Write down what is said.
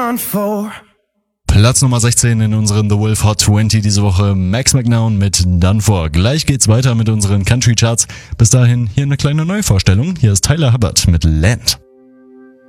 done for. Platz Nummer 16 in unseren The Wolf Hot 20 diese Woche, Max McNown mit Done For. Gleich geht's weiter mit unseren Country Charts. Bis dahin hier eine kleine Neuvorstellung. Hier ist Tyler Hubbard mit Land.